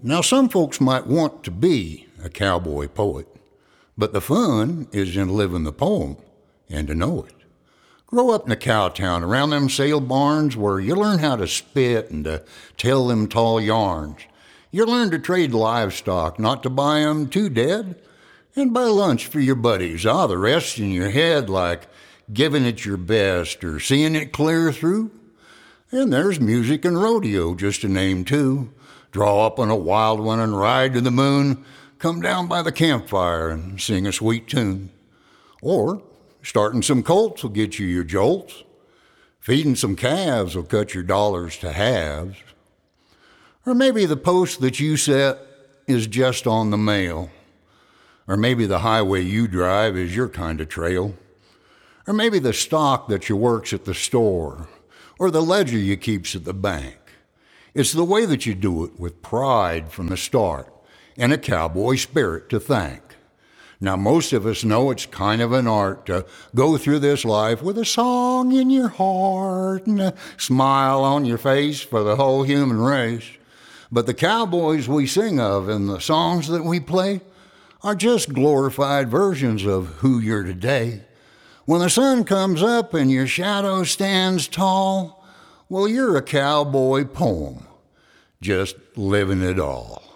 Now, some folks might want to be a cowboy poet, but the fun is in living the poem and to know it. Grow up in a cow town around them sale barns where you learn how to spit and to tell them tall yarns. You learn to trade livestock, not to buy 'em too dead, and buy lunch for your buddies. The rest in your head like giving it your best or seeing it clear through. And there's music and rodeo, just to name two. Draw up on a wild one and ride to the moon. Come down by the campfire and sing a sweet tune. Or starting some colts will get you your jolts. Feeding some calves will cut your dollars to halves. Or maybe the post that you set is just on the mail. Or maybe the highway you drive is your kind of trail. Or maybe the stock that you works at the store. Or the ledger you keeps at the bank. It's the way that you do it with pride from the start and a cowboy spirit to thank. Now, most of us know it's kind of an art to go through this life with a song in your heart and a smile on your face for the whole human race. But the cowboys we sing of and the songs that we play are just glorified versions of who you're today. When the sun comes up and your shadow stands tall, well, you're a cowboy poem, just living it all.